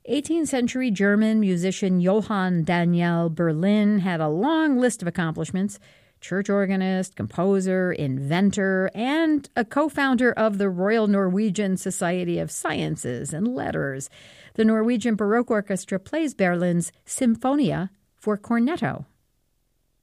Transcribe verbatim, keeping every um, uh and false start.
eighteenth century German musician Johann Daniel Berlin had a long list of accomplishments. Church organist, composer, inventor, and a co-founder of the Royal Norwegian Society of Sciences and Letters. The Norwegian Baroque Orchestra plays Berlin's Symphonia for cornetto.